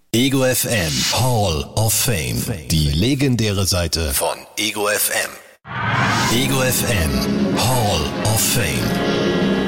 Ego FM Hall of Fame. Die legendäre Seite von Ego FM. Ego FM Hall of Fame.